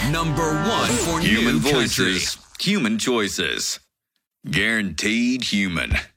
Number 1 for Human new country. voices, human choices. Guaranteed human.